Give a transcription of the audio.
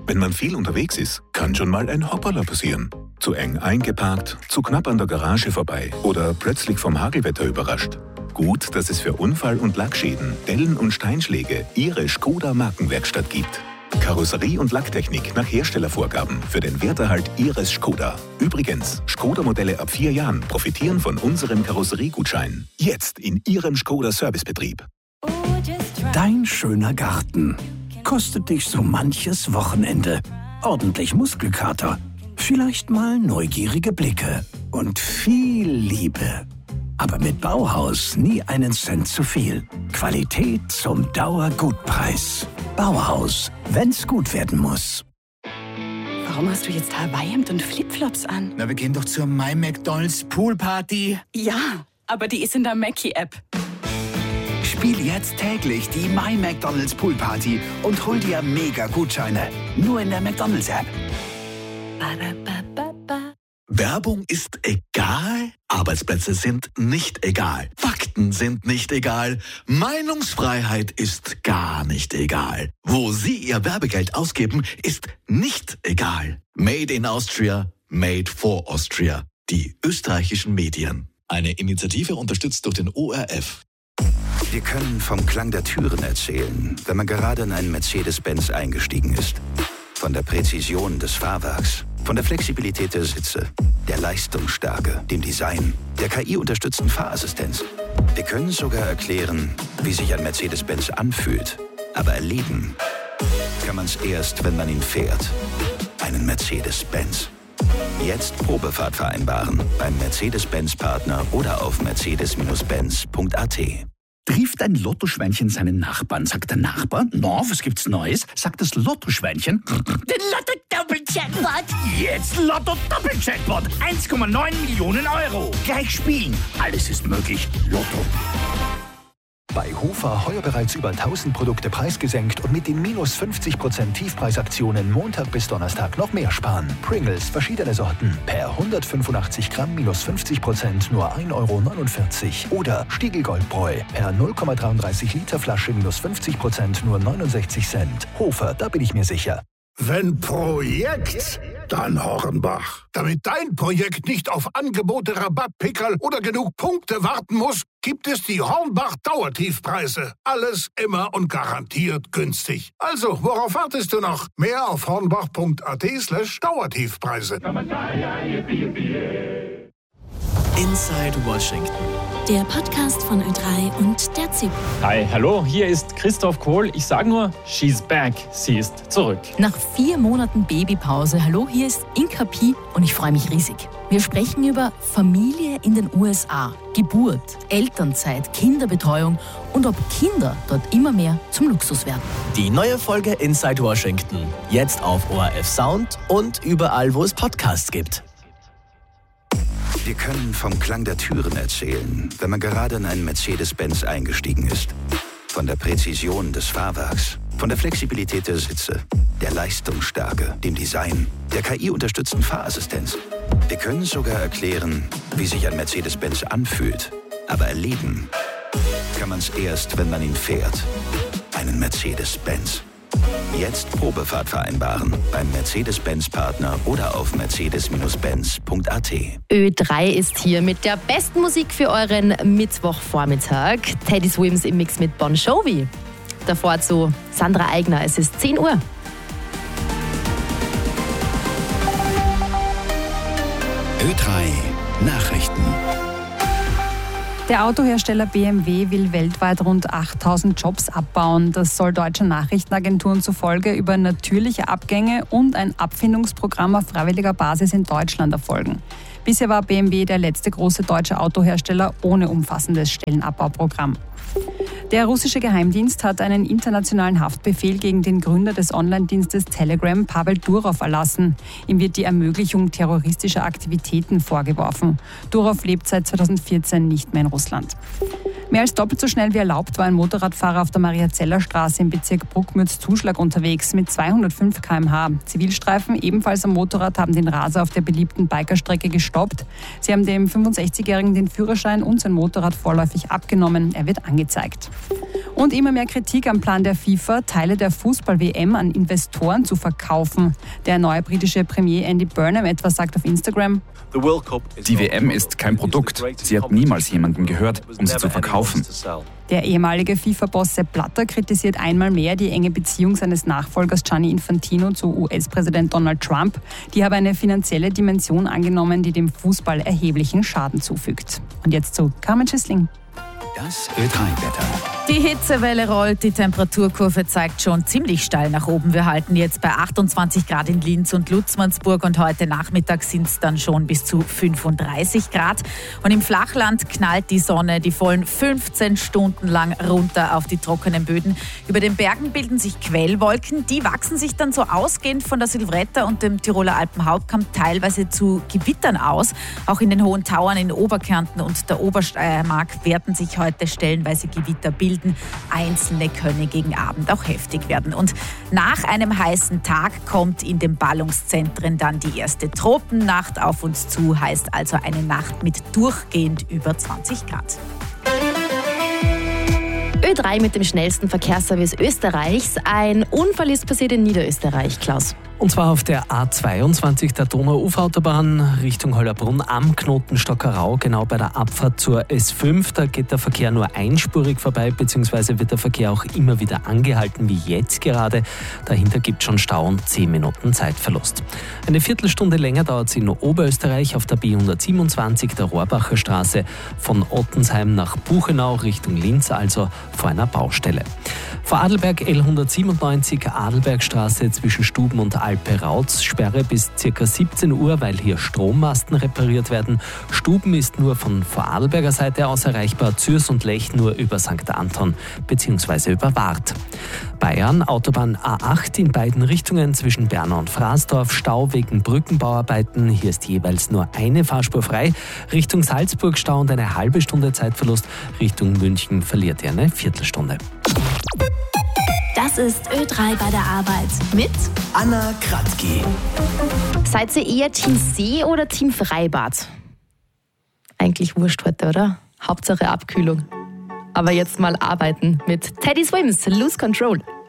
Wenn man viel unterwegs ist, kann schon mal ein Hopperler passieren. Zu eng eingeparkt, zu knapp an der Garage vorbei oder plötzlich vom Hagelwetter überrascht. Gut, dass es für Unfall- und Lackschäden, Dellen und Steinschläge Ihre Škoda Markenwerkstatt gibt. Karosserie- und Lacktechnik nach Herstellervorgaben für den Werterhalt Ihres Škoda. Übrigens, Škoda-Modelle ab 4 Jahren profitieren von unserem Karosseriegutschein. Jetzt in Ihrem Škoda-Servicebetrieb. Dein schöner Garten kostet dich so manches Wochenende. Ordentlich Muskelkater, vielleicht mal neugierige Blicke und viel Liebe. Aber mit Bauhaus nie einen Cent zu viel. Qualität zum Dauergutpreis. Bauhaus, wenn's gut werden muss. Warum hast du jetzt Hawaii-Hemd und Flipflops an? Na, wir gehen doch zur My McDonald's Poolparty. Ja, aber die ist in der Mackie-App. Spiel jetzt täglich die My McDonald's Poolparty und hol dir Mega-Gutscheine. Nur in der McDonald's-App. Werbung ist egal, Arbeitsplätze sind nicht egal, Fakten sind nicht egal, Meinungsfreiheit ist gar nicht egal. Wo Sie Ihr Werbegeld ausgeben, ist nicht egal. Made in Austria, made for Austria. Die österreichischen Medien. Eine Initiative unterstützt durch den ORF. Wir können vom Klang der Türen erzählen, wenn man gerade in einen Mercedes-Benz eingestiegen ist. Von der Präzision des Fahrwerks, von der Flexibilität der Sitze, der Leistungsstärke, dem Design, der KI-unterstützten Fahrassistenz. Wir können sogar erklären, wie sich ein Mercedes-Benz anfühlt. Aber erleben kann man es erst, wenn man ihn fährt. Einen Mercedes-Benz. Jetzt Probefahrt vereinbaren beim Mercedes-Benz-Partner oder auf mercedes-benz.at. Trifft ein Lottoschweinchen seinen Nachbarn, sagt der Nachbar, no, was gibt's Neues? Sagt das Lottoschweinchen, den Lotto-Doppel-Jackpot. Jetzt Lotto-Doppel-Jackpot, 1,9 Millionen Euro. Gleich spielen, alles ist möglich, Lotto. Bei Hofer heuer bereits über 1000 Produkte preisgesenkt und mit den minus 50% Tiefpreisaktionen Montag bis Donnerstag noch mehr sparen. Pringles, verschiedene Sorten, per 185 Gramm minus 50% nur 1,49 Euro. Oder Stiegl Goldbräu, per 0,33 Liter Flasche minus 50% nur 69 Cent. Hofer, da bin ich mir sicher. Wenn Projekt, dann Hornbach. Damit dein Projekt nicht auf Angebote, Rabattpickerl oder genug Punkte warten muss, gibt es die Hornbach-Dauertiefpreise. Alles immer und garantiert günstig. Also, worauf wartest du noch? Mehr auf hornbach.at/Dauertiefpreise. Inside Washington. Der Podcast von Ö3 und der ZIP. Hi, hallo, hier ist Christoph Kohl. Ich sage nur, she's back. Sie ist zurück. Nach 4 Monaten Babypause. Hallo, hier ist Inka Pi und ich freue mich riesig. Wir sprechen über Familie in den USA, Geburt, Elternzeit, Kinderbetreuung und ob Kinder dort immer mehr zum Luxus werden. Die neue Folge Inside Washington. Jetzt auf ORF Sound und überall, wo es Podcasts gibt. Wir können vom Klang der Türen erzählen, wenn man gerade in einen Mercedes-Benz eingestiegen ist. Von der Präzision des Fahrwerks, von der Flexibilität der Sitze, der Leistungsstärke, dem Design, der KI-unterstützten Fahrassistenz. Wir können sogar erklären, wie sich ein Mercedes-Benz anfühlt. Aber erleben kann man es erst, wenn man ihn fährt. Einen Mercedes-Benz. Jetzt Probefahrt vereinbaren beim Mercedes-Benz-Partner oder auf mercedes-benz.at. Ö3 ist hier mit der besten Musik für euren Mittwochvormittag. Teddy Swims im Mix mit Bon Jovi. Davor zu Sandra Eigner. Es ist 10 Uhr. Ö3 Nachrichten. Der Autohersteller BMW will weltweit rund 8000 Jobs abbauen. Das soll deutschen Nachrichtenagenturen zufolge über natürliche Abgänge und ein Abfindungsprogramm auf freiwilliger Basis in Deutschland erfolgen. Bisher war BMW der letzte große deutsche Autohersteller ohne umfassendes Stellenabbauprogramm. Der russische Geheimdienst hat einen internationalen Haftbefehl gegen den Gründer des Online-Dienstes Telegram, Pavel Durov, erlassen. Ihm wird die Ermöglichung terroristischer Aktivitäten vorgeworfen. Durov lebt seit 2014 nicht mehr in Russland. Mehr als doppelt so schnell wie erlaubt war ein Motorradfahrer auf der Mariazellerstraße im Bezirk Bruckmütz-Zuschlag unterwegs mit 205 km/h. Zivilstreifen, ebenfalls am Motorrad, haben den Raser auf der beliebten Bikerstrecke gestoppt. Sie haben dem 65-Jährigen den Führerschein und sein Motorrad vorläufig abgenommen. Er wird angezeigt. Und immer mehr Kritik am Plan der FIFA, Teile der Fußball-WM an Investoren zu verkaufen. Der neue britische Premier Andy Burnham etwa sagt auf Instagram: Die WM ist kein Produkt. Sie hat niemals jemanden gehört, um sie zu verkaufen. Der ehemalige FIFA-Boss Sepp Blatter kritisiert einmal mehr die enge Beziehung seines Nachfolgers Gianni Infantino zu US-Präsident Donald Trump. Die habe eine finanzielle Dimension angenommen, die dem Fußball erheblichen Schaden zufügt. Und jetzt zu Carmen Schissling. Das Ö3-Wetter. Die Hitzewelle rollt, die Temperaturkurve zeigt schon ziemlich steil nach oben. Wir halten jetzt bei 28 Grad in Linz und Lutzmannsburg und heute Nachmittag sind es dann schon bis zu 35 Grad. Und im Flachland knallt die Sonne die vollen 15 Stunden lang runter auf die trockenen Böden. Über den Bergen bilden sich Quellwolken, die wachsen sich dann so ausgehend von der Silvretta und dem Tiroler Alpenhauptkamm teilweise zu Gewittern aus. Auch in den hohen Tauern in Oberkärnten und der Obersteiermark werden sich heute stellenweise Gewitter bilden. Einzelne können gegen Abend auch heftig werden. Und nach einem heißen Tag kommt in den Ballungszentren dann die erste Tropennacht auf uns zu. Heißt also eine Nacht mit durchgehend über 20 Grad. Ö3 mit dem schnellsten Verkehrsservice Österreichs. Ein Unfall ist passiert in Niederösterreich, Klaus. Und zwar auf der A22 der Donau-Ufer-Autobahn Richtung Hollerbrunn am Knoten Stockerau, genau bei der Abfahrt zur S5. Da geht der Verkehr nur einspurig vorbei, beziehungsweise wird der Verkehr auch immer wieder angehalten, wie jetzt gerade. Dahinter gibt es schon Stau und 10 Minuten Zeitverlust. Eine Viertelstunde länger dauert es in Oberösterreich auf der B127 der Rohrbacher Straße von Ottensheim nach Buchenau Richtung Linz, also vor einer Baustelle. Vor Adelberg L197 Adelbergstraße zwischen Stuben und Alpe-Rautz, Sperre bis ca. 17 Uhr, weil hier Strommasten repariert werden. Stuben ist nur von Vorarlberger Seite aus erreichbar, Zürs und Lech nur über St. Anton bzw. über Wart. Bayern, Autobahn A8 in beiden Richtungen zwischen Bernau und Fraßdorf, Stau wegen Brückenbauarbeiten. Hier ist jeweils nur eine Fahrspur frei. Richtung Salzburg Stau und eine halbe Stunde Zeitverlust. Richtung München verliert ihr eine Viertelstunde. Das ist Ö3 bei der Arbeit mit Anna Kratky. Seid ihr eher Team See oder Team Freibad? Eigentlich wurscht heute, oder? Hauptsache Abkühlung. Aber jetzt mal arbeiten mit Teddy Swims, Lose Control.